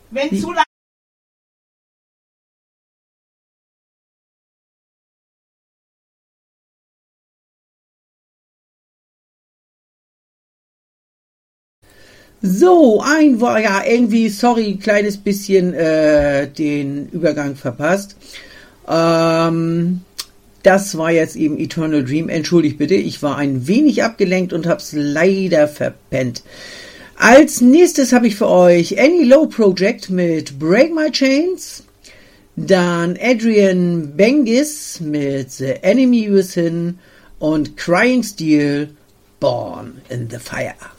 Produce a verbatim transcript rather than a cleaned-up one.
Wenn zu lang. So, ein war ja irgendwie, sorry, kleines bisschen äh, den Übergang verpasst. Ähm, das war jetzt eben Eternal Dream. Entschuldigt bitte, ich war ein wenig abgelenkt und hab's leider verpennt. Als nächstes habe ich für euch Annie Low Project mit Break My Chains. Dann Adrian Bengis mit The Enemy Within und Crying Steel, Born in the Fire.